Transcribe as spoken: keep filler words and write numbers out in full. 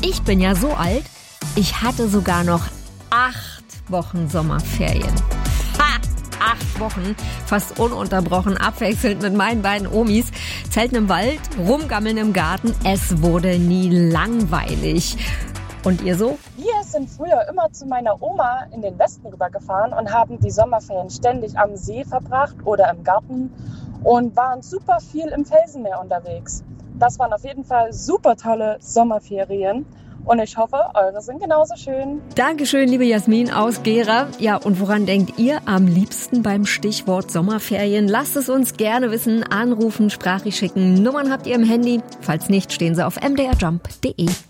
Ich bin ja so alt, ich hatte sogar noch acht Wochen Sommerferien. Ha! Acht Wochen, fast ununterbrochen, abwechselnd mit meinen beiden Omis. Zelten im Wald, rumgammeln im Garten. Es wurde nie langweilig. Und ihr so? Wir sind früher immer zu meiner Oma in den Westen rübergefahren und haben die Sommerferien ständig am See verbracht oder im Garten und waren super viel im Felsenmeer unterwegs. Das waren auf jeden Fall super tolle Sommerferien. Und ich hoffe, eure sind genauso schön. Dankeschön, liebe Jasmin aus Gera. Ja, und woran denkt ihr am liebsten beim Stichwort Sommerferien? Lasst es uns gerne wissen. Anrufen, Sprachricht schicken. Nummern habt ihr im Handy. Falls nicht, stehen sie auf m d r jump punkt d e.